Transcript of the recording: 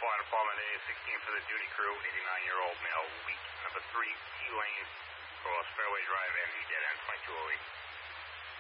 Fire Department, A16 for the duty crew, 89-year-old male, weak. Number 3, E lane, cross Fairway Drive, enemy dead end, 2208.